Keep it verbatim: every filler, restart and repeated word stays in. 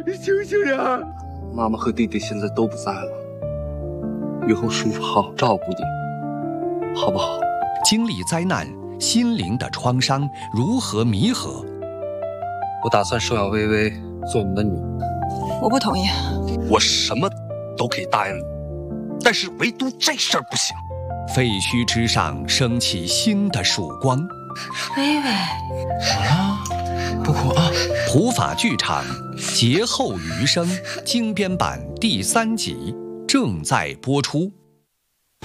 求求你啊！ 妈妈和弟弟现在都不在了，以后叔叔好好照顾你，好不好？ 经历灾难，心灵的创伤如何弥合？ 我打算收养微微做我们的女儿。 我不同意。 我什么都可以答应你，但是唯独这事儿不行。 废墟之上升起新的曙光。 微微， 好了，不哭啊！ 普法剧场劫后余生精编版第三集正在播出。